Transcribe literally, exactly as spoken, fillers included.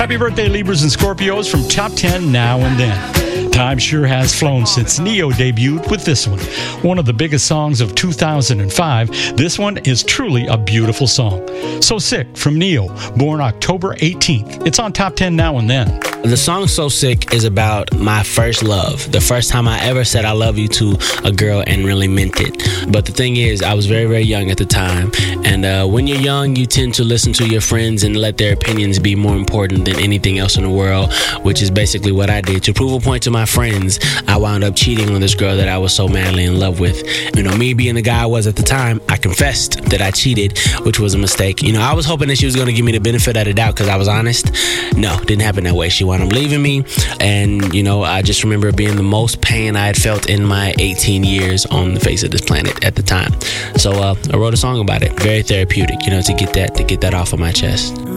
Happy birthday, Libras and Scorpios, from Top ten Now and Then. Time sure has flown since Neo debuted with this one. One of the biggest songs of two thousand five, this one is truly a beautiful song. So Sick from Neo, born October eighteenth. It's on Top ten Now and Then. The song So Sick is about my first love. The first time I ever said I love you to a girl and really meant it. But the thing is, I was very, very young at the time. And uh, when you're young, you tend to listen to your friends and let their opinions be more important than anything else in the world, which is basically what I did. To prove a point to my friends, I wound up cheating on this girl that I was so madly in love with. You know, me being the guy I was at the time, I confessed that I cheated, which was a mistake. You know, I was hoping that she was going to give me the benefit of the doubt because I was honest. No, didn't happen that way. She wound up leaving me, and, you know, I just remember it being the most pain I had felt in my eighteen years on the face of this planet at the time. So uh, I wrote a song about it. Very therapeutic, you know, to get that to get that off of my chest.